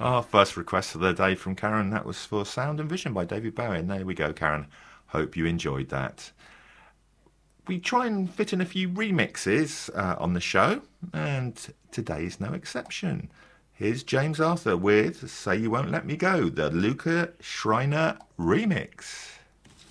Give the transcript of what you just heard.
Our first request of the day from Karen, that was for Sound and Vision by David Bowie. And there we go, Karen. Hope you enjoyed that. We try and fit in a few remixes on the show, and today's no exception. Here's James Arthur with Say You Won't Let Me Go, the Luca Schreiner remix.